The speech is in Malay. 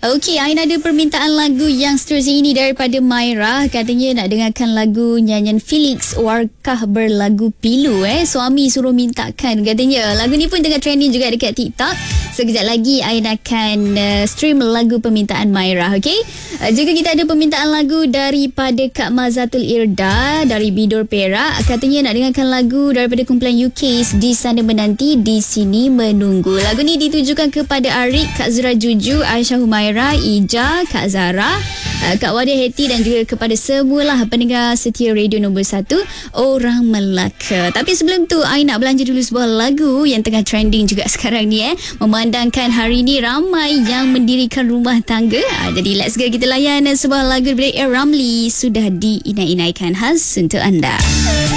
Okey, Ain ada permintaan lagu yang seterusnya ini daripada Maira. Katanya nak dengarkan lagu nyanyian Felix, Warkah Berlagu Pilu. Suami suruh mintakan katanya. Lagu ni pun tengah trending juga dekat TikTok. Sekejap lagi Ain akan stream lagu permintaan Maira. Okey. Juga kita ada permintaan lagu daripada Kak Mazatul Irda dari Bidor Perak. Katanya nak dengarkan lagu daripada kumpulan UK's Di Sana Menanti, Di Sini Menunggu. Lagu ni ditujukan kepada Arik, Kak Zura Juju, Aisyah Humaira, Ija, Kak Zara, Kak Wadia Heti dan juga kepada semualah pendengar setia radio nombor 1 Orang Melaka. Tapi sebelum tu Ain nak belanja dulu sebuah lagu yang tengah trending juga sekarang ni memandangkan hari ni ramai yang mendirikan rumah tangga. Jadi let's go, kita layan sebuah lagu daripada A. Ramli, Sudah Diinai-inaikan khas untuk anda.